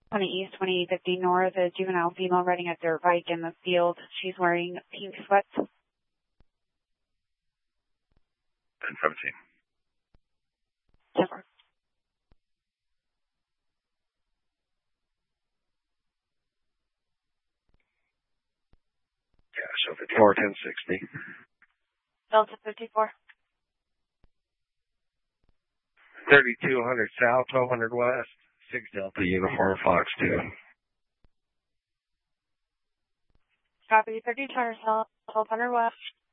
20 East, 2850 North, a juvenile female riding a dirt bike in the field. She's wearing pink sweats. 1017. 10-4. Yeah, so 54, 1060. Delta 54. 3200 South, 1200 West, 6 Delta Uniform Fox 2. Copy 3200 South, 1200 West.